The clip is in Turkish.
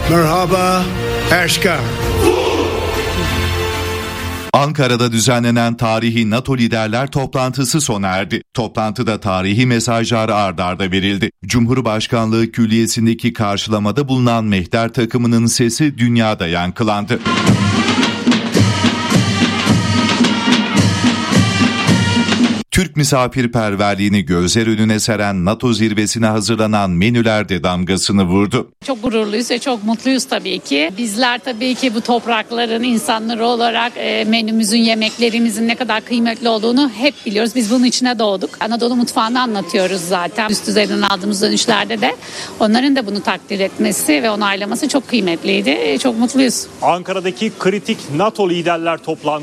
Merhaba aşkar. Ankara'da düzenlenen tarihi NATO liderler toplantısı sona erdi. Toplantıda tarihi mesajlar ard arda verildi. Cumhurbaşkanlığı Külliyesi'ndeki karşılamada bulunan mehter takımının sesi dünyada yankılandı. Türk misafirperverliğini gözler önüne seren NATO zirvesine hazırlanan menüler de damgasını vurdu. Çok gururluyuz ve çok mutluyuz tabii ki. Bizler tabii ki bu toprakların insanları olarak menümüzün, yemeklerimizin ne kadar kıymetli olduğunu hep biliyoruz. Biz bunun içine doğduk. Anadolu mutfağını anlatıyoruz zaten. Üst düzeyden aldığımız dönüşlerde de onların da bunu takdir etmesi ve onaylaması çok kıymetliydi. Çok mutluyuz. Ankara'daki kritik NATO liderler toplantısı